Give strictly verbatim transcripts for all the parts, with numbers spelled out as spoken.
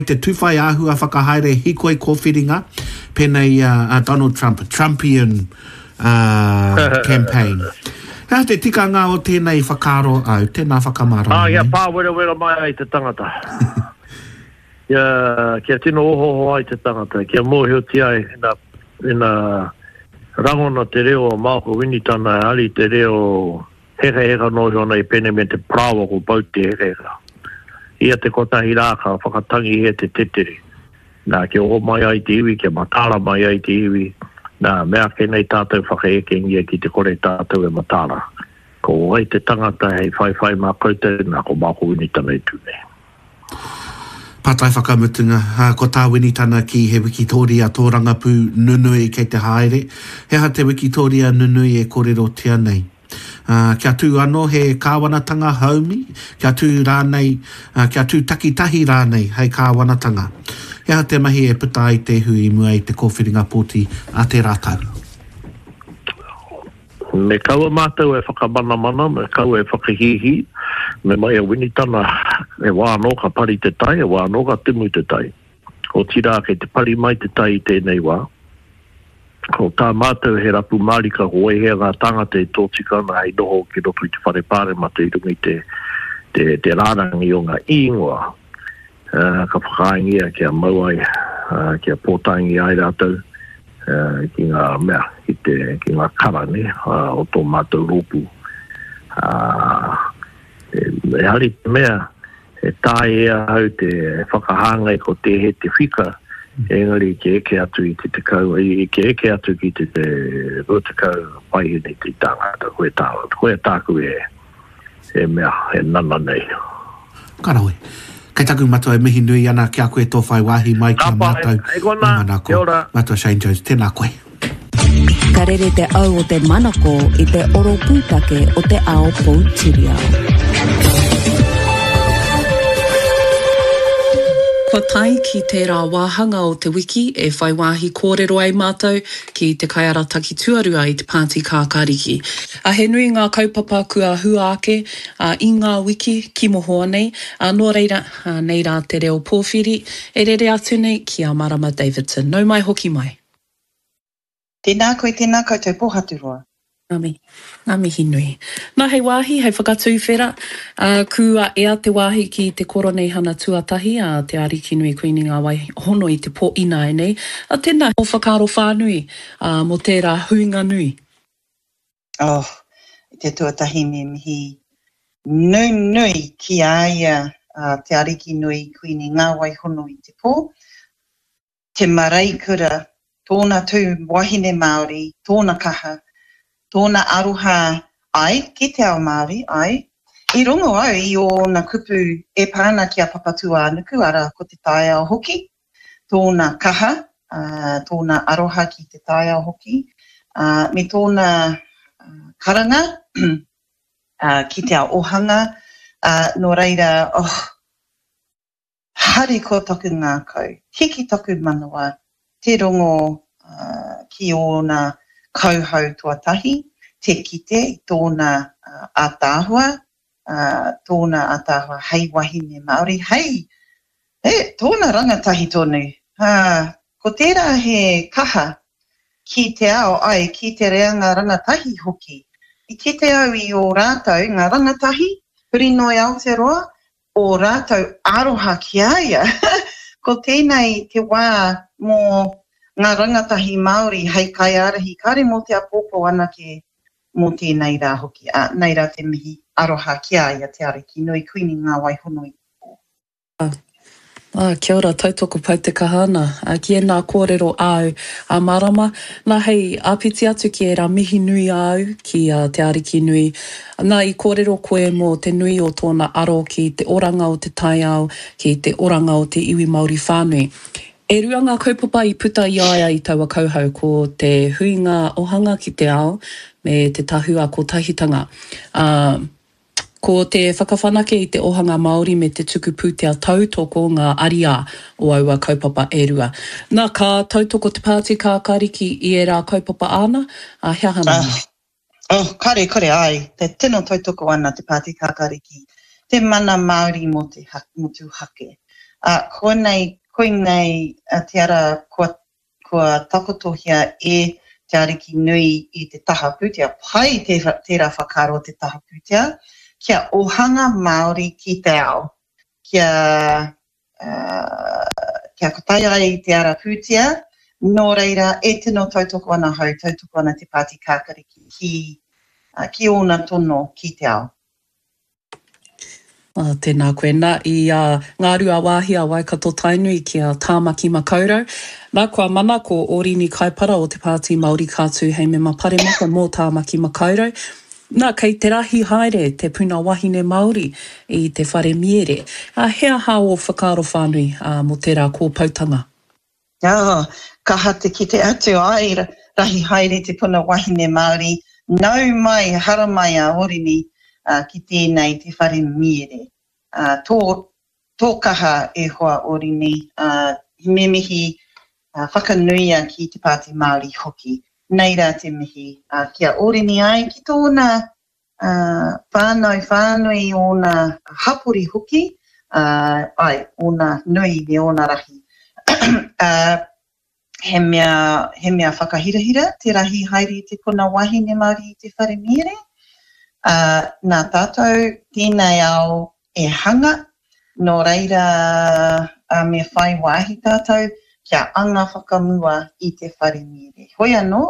te tuwhai ahua whakahaere hikoi kōwhiringa penei uh, uh, Donald Trump, Trumpian uh, campaign. Hea te tika ngā o tēnei whakaro au, tēnā whakamara. Ah, ia pā wera wera mai ai te tangata. Ia, kia tino ohoho ai te tangata, kia mōhio ai ina, ina rangona te reo o Māko Winitana, ali te reo heka heka noho nei pene me te prawa ko pau te heka heka. Ia te kotahi rāka, whakatangi he te tetere. Nā, kia o mai ai te iwi, kia matara mai ai te iwi. Nā, mea ke nei tātou whakaekengia ki te kore tātou e matara. Ko ai te tangata hei whai whai mā koutou, nā ko Māko Winitana i tūne. Pātai whakamutunga, uh, ko tā Winitana ki he Wikitoria tō rangapū nunui kei te haere. Heha te Wikitoria nunui e kōrero tia nei. Uh, kia tū anō he kāwanatanga haumi, kia tū rānei, uh, kia tū takitahi rānei hei kāwanatanga. Heha te mahi e puta ai te hui mua i te kōwhiringa pōti a te rātau. Me kaua mātou e whakamana mana, me kaua e whakahihi, me mai a Winitana e wāno ka pari te tai, e wāno ka timu te tai. Ko tira ke te pari mai te tai i tēnei wā. Ko tā mātou he rapu marika ko e hea ngā tangata e tōtikana hei noho ki roto i te whare pāre mata i rungi te, te, te rārangi o ngā ingoa. Uh, ka whakaingia kia mauai, uh, kia pōtaingi ai rātou. Uh, ki ngā mea, ki, te, ki ngā kara ne, uh, o tō mātou rōpu. Uh, e, e hari te mea, e tāe ea hau te whakahangai ko te he te whika, engari ke eke atu i te te kau, i ke eke atu ki te te rotakau pai nei te tangata, koe tā, koe tāku e, e mea, e nana nei. Karawe. Kei taku matua e mihi nui ana kia koe tō whai wahi mai kia mātou. E kona, kia ora. Matua Shane Jones, tēnā koe. Ka rere te au o te manako i te oro pūtake o te ao Pouchiriao. Ko tai ki tērā wāhanga o te wiki e whai wāhi kōrero ai mātou ki te kaiarataki tuarua i te Pāti Kākāriki. A he nui ngā kaupapa kua hua ake a i ngā wiki ki mohoa nei, a nō reira a nei rā te reo pōwhiri e rere atu nei ki a Marama Davidson. Nau mai hoki mai. Tēnā koe, tēnā koutou pōhaturoa. Ngami, ngami hinui. Nā hei wāhi, hei whakatūwhera, uh, kua ea te wāhi ki te koronei hana tuatahi, a te ariki nui kuini ngā wai hono i te pō ina e nei. A tēnā o whakaro whānui, uh, mo tērā huinga nui. Oh, i te tuatahi me mihi nui nui ki aia uh, te ariki nui kuini ngā wai hono i te pō. Te marae kura, tōna tū wahine Māori, tōna kaha, tōna aroha ai, ki te ao Māori, ai. I rongo au i o na kupu e pāna ki a papatua anuku ara ko te tae ao hoki. Tōna kaha, uh, tōna aroha ki te tae ao hoki. Uh, me tōna uh, karanga, uh, ki te ao ohanga. Uh, no reira, oh, hari ko toku ngā kau. Hiki toku manawa. Te rongo uh, ki o na kauhau tuatahi, te kite i tōna uh, ātāhua, uh, tōna ātāhua hei wahine Māori, hei, e, tōna rangatahi tonu. Uh, ko tērā he kaha ki te ao ai, ki te reanga rangatahi hoki. I ki te au i o rātou ngā rangatahi, huri noi Aotearoa, o rātou aroha ki aia. Ko tēnei te wā mō ngā rangatahi Māori hei kai arahi, kare mō te apōpo ana ke mō tēnei rā hoki, a, nei rā te mihi aroha ki aia te ariki nui kuini ngā wai hono i pō. Ah, ah, kia ora, tautoko pai te kahana. Ah, ki e nā kōrero au a Marama, nā hei āpiti atu ki e rā mihi nui au ki uh, te ariki nui. Nā i kōrero koe mō te nui o tōna aro ki te oranga o te taiao, ki te oranga o te iwi Māori whānui. E rua ngā kaupapa i puta i aia i taua kauhau ko te huinga ohanga ki te ao me te tahua ko tahitanga. Uh, ko te whakawhanake i te ohanga Māori me te tuku pūtea tautoko ngā aria o aua kaupapa e rua. Nā ka tautoko te Pāti Kākāriki i e rā kaupapa ana, a hea hana. Uh, oh, kare, kare ai. Te tino tautoko ana te Pāti Kākāriki. Te mana Māori mo te ha, mo tu hake. Uh, ko nei, ko nei uh, te ara kua, kua takotohia e te ariki nui i te taha pūtea, pai te, tērā whakaro te taha pūtea, kia ohanga Māori ki te ao. Kia, uh, kia kotai ai te ara pūtea, nō reira e tino tautoko ana hau, tautoko ana te Pāti Kākariki ki, uh, ki ona tono ki te ao. Uh, tēnā koe. Nā i uh, ngā rua wāhi a Waikato Tainui ki a Tāmaki Makaurau. Nā kua mana ko Orini Kaipara o te Pāti Māori Kātū hei me mapare maka mō Tāmaki Makaurau. Nā, kei te rahi haere, te puna wahine Māori i te whare miere. Uh, hea hao whakaro whānui uh, mo tērā kōpautanga? Oh, kaha te kite atu ai, rahi haere te puna wahine Māori. Nau mai, hara mai a Orini uh, ki tēnei te whare miere. Uh, tō, tō kaha e hoa Orini, uh, me mihi uh, whakanuia ki te Pāti Māori hoki. Nei rā te mihi, uh, kia Orini ai ki tōna uh, whānau whānui o nā hapori hoki, uh, ai, o nā nui me o nā rahi. uh, he, mea, he mea whakahirahira, te rahi haere te puna wahine Māori i te whare miere. Uh, nā tātou tēnei ao e hanga, nō reira uh, me whai wāhi tātou, kia anga whakamua i te whare miere. Hoi anō,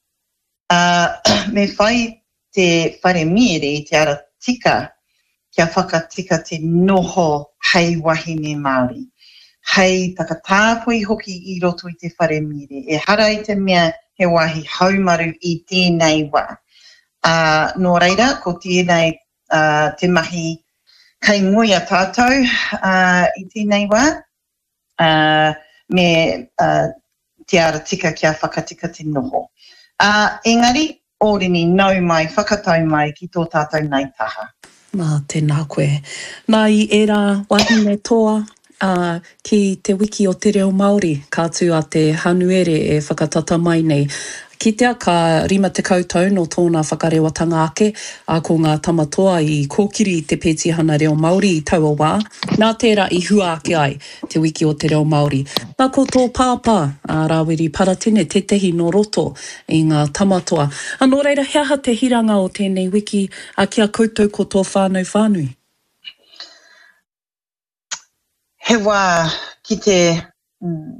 uh, me whai te whare miere i te ara tika, kia whakatika te noho hei wahine Māori. Hei takatāpui hoki i roto i te whare miere. E hara i te mea he wahi haumaru i tēnei wā. Uh, nō reira, ko tēnei uh, te mahi kei ngui a tātou uh, i tēnei wā. Uh, me uh, te ara tika kia whakatika te noho. Uh, engari, Orini nau mai, whakatau mai ki tō tātou nei taha. Nā, tēnā koe. Nā i era wahine toa, uh, ki te wiki o te reo Māori, kātū a te hanuere e whakatata mai nei. Ki te aka rima te koutou no tōna whakarewatanga ake, a ko ngā tamatoa i kōkiri i te Pētihana Reo Māori i taua wā. Nā tērā i hua ake ai te wiki o te reo Māori. Nā ko tō pāpā, a Rawiri Paratene, te tehi no roto i ngā tamatoa. Anō reira, hea te hiranga o tēnei wiki a kia koutou ko tō whānau whānui? He wā ki te mm,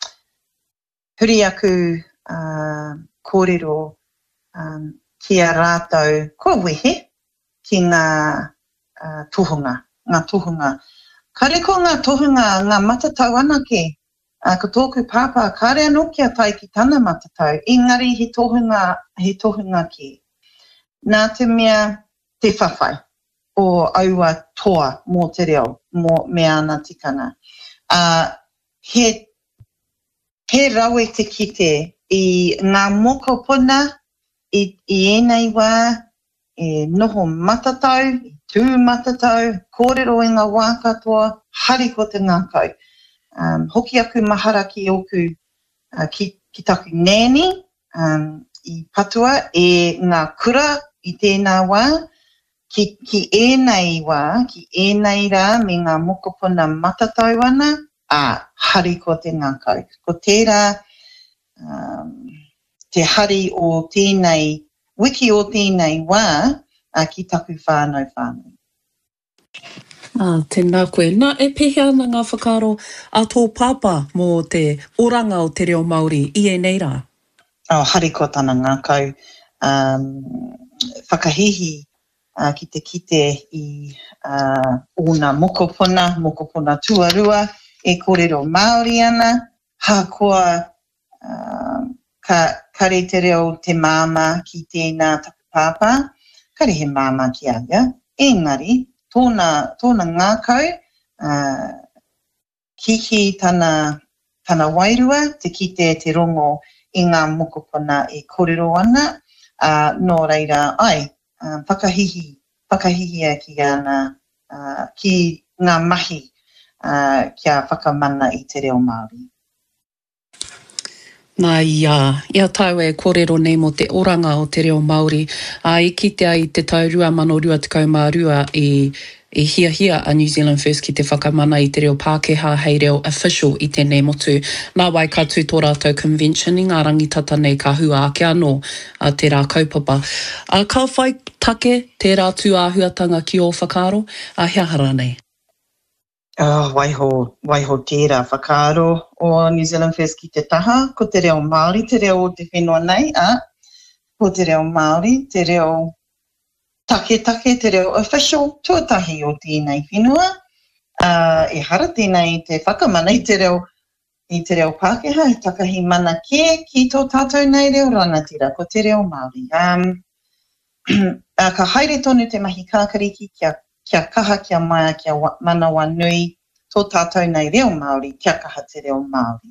huri aku uh, kōrero um, ki a rātou kua wehe ki ngā uh, tohunga, ngā tohunga. Kare ko ngā tohunga, ngā matatau anake, uh, ko tōku pāpā, kare anō kia tai ki tāna matatau, engari he tohunga, he tohunga ki. Nā te mea te whawhai o aua toa mō te reo, mō me ana tikana. Uh, he, he rawe te kite i ngā moko puna, i, i enei wā, e noho matatau, i tū matatau, kōrero i ngā wā katoa, hari ko te ngākau. Um, hoki aku mahara ki oku, uh, ki, ki taku nēni, um, i patua e ngā kura i tēnā wā, ki, ki enei wā, ki enei rā me ngā moko puna matatau ana, a hari ko te ngākau. Ko tērā, Um, te hari o tēnei, wiki o tēnei wā, uh, ki taku whānau whānau. Ah, tēnā koe. Nā, e pehe ana ngā whakaro a tō pāpā mō te oranga o te reo Māori i e nei rā? Oh, hari ko tāna ngākau. Um, whakahihi uh, ki te kite i uh, ona mokopuna, mokopuna tuarua, e kōrero Māori ana, hākoa Uh, ka, kare te reo te māma ki tēnā taku pāpā, kare he māma ki aia. Engari, tōna, tōna ngākau, uh, kihi tāna, tāna wairua, te kite te rongo i ngā mokopuna e kōrero ana, uh, nō reira ai, uh, whakahihi, whakahihia ki ana, uh, ki ngā mahi uh, kia whakamana i te reo Māori. Nā ia, ia tau e kōrero nei mo te oranga o te reo Māori. A i kite ai te tau rua mano rua tekau mā rua i, i hia hia a New Zealand First ki te whakamana i te reo Pākehā hei reo official i tēnei motu. Nā wai ka tū tō rātou convention i ngā rangitata nei ka hua ake anō a te rā kaupapa. A ka whai take te rā tū āhuatanga ki o whakaaro a hea hara nei. Oh, waiho, waiho tērā whakaaro o New Zealand First ki te taha, ko te reo Māori, te reo o te whenua nei, a, ko te reo Māori, te reo take take, te reo official, tuatahi o tēnei whenua, uh, e hara tēnei te whakamana i te reo, i te reo Pākehā, i takahi mana ke ki tō tātou nei reo rangatira, ko te reo Māori. Um, uh, ka haere tonu te mahi kākariki kia kia kaha, kia maia, kia wa, manawa nui, tō tātou nei reo Māori, kia kaha te reo Māori.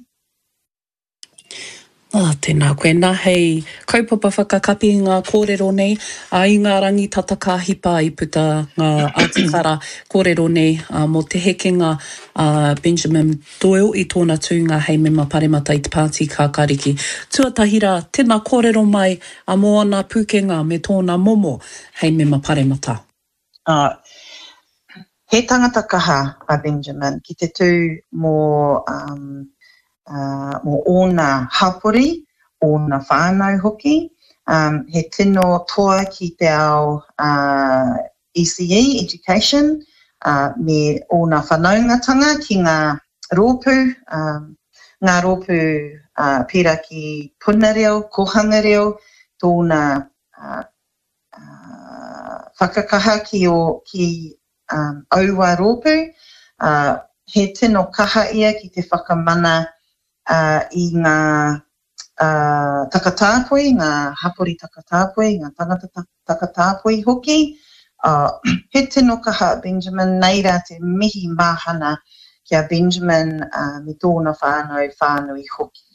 Ah, tēnā koe, nā hei kaupapa whakakapi ngā kōrero nei, a i ngā rangi tata ka hipa i puta ngā atikara kōrero nei, a mo te hekenga a Benjamin Doyle i tōna tūnga hei mema paremata i te pāti kākariki. Tuatahira, tēnā kōrero mai a mo ana pūkenga me tōna momo hei mema paremata. Ah, he tangata kaha a Benjamin, ki te tū mō, um, uh, mō ōna hapori, ōna whānau hoki, um, he tino toa ki te ao uh, E C E, Education, uh, me ōna whanaungatanga ki ngā rōpū, um, ngā rōpū uh, pira ki puna reo, kohanga reo, tōna uh, uh, whakakaha ki o ki Um, aua rōpū, uh, he tino kaha ia ki te whakamana uh, i ngā uh, takatāpoi, ngā hapori takatāpoi, ngā tangata takatāpoi hoki. Uh, he tino kaha Benjamin, nei rā te mihi māhana kia Benjamin uh, me tōna whānau whānui hoki.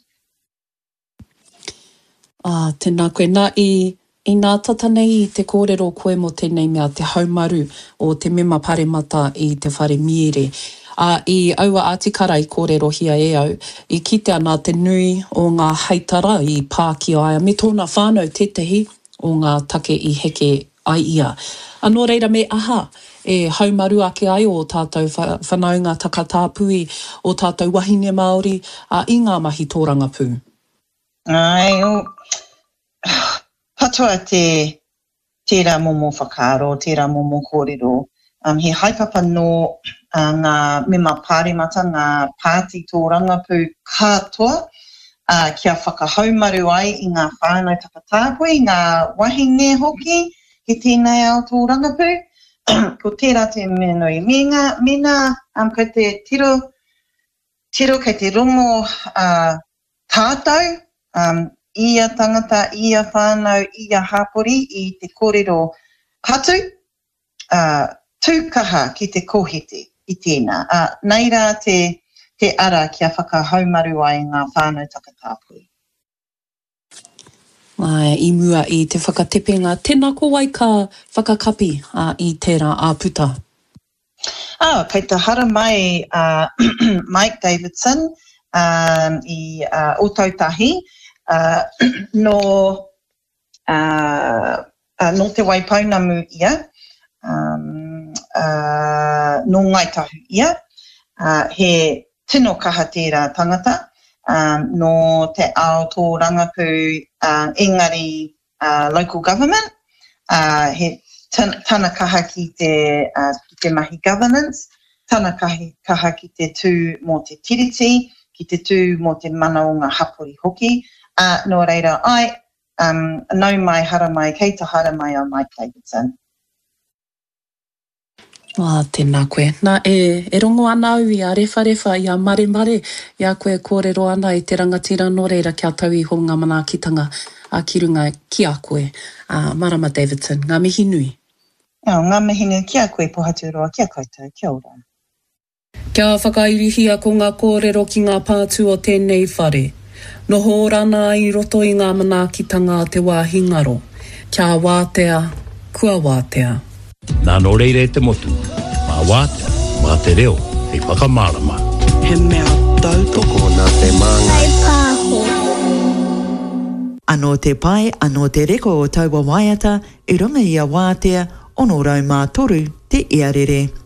Ah, tēnā koe, nā i I nā tata nei i te kōrero koe mo tēnei mea te haumaru o te mema paremata i te whare miere. A i aua atikara i kōrero hia e au, i kite ana te nui o ngā heitara i Pāki aia, me tōna whānau tetehi o ngā take i heke ai ia. Anō reira me aha, e haumaru ake ai o tātou whanaunga takatāpui, o tātou wahine Māori, a i ngā mahi tōranga pū. Ai, o... Patoa te tērā momo whakaaro, tērā momo kōrero. Um, he haipapa no uh, ngā mema pāremata, ngā pāti tō rangapū katoa, uh, kia whakahaumaru ai i ngā whānau takatāpui, ngā wahine hoki, ki tēnei ao tō rangapū. Ko tērā te menui. Mena, mena um, kei te tiro, tiro kei te rongo uh, tātou, um, ia tangata, ia whānau, ia hapori i te kōrero hatu, uh, tūkaha ki te kohete i tēnā. Uh, nei rā te, te ara kia whakahaumaru ai ngā whānau takatāpui. Ai, i mua i te whakatepenga, tēnā ko wai ka whakakapi uh, i tērā āputa. Ah, kei te hara mai uh, Mike Davidson um, i uh, Otautahi, Uh, no, uh, uh, no te waipaunamu ia, um, uh, no ngaitahu ia, uh, he tino kaha tērā tangata, um, no te ao tō rangapū uh, engari uh, local government, uh, he tana kaha ki te, uh, ki te mahi governance, tana kaha, kaha ki te tū mō te tiriti, ki te tū mō te mana o ngā hapori hoki. Uh, no reira, ai, um, nau mai, hara mai, kei ta hara mai o Mike Davidson. Ah, tēnā koe. Nā e, e rongo ana au i a refa refa i a mare mare, i a koe kōrero ana i te rangatira no reira kia tau i ho ngā manaakitanga a kirunga ki a koe. Uh, Marama Davidson, ngā mihi nui. Oh, ngā mihi nui ki a koe pohaturoa, kia koutou, kia ora. Kia whakairihia ko ngā kōrero ki ngā pātu o tēnei whare. Noho rana i roto i ngā manaakitanga te wāhingaro. Kia wātea, kua wātea. Nā no reire te motu. Mā wātea, mā te reo, hei whakamārama. He mea tautoko nā te māngai. Hei pāho. Anō te pai, anō te reko o taua waiata, i runga i a wātea, ono rau mā toru te iarere.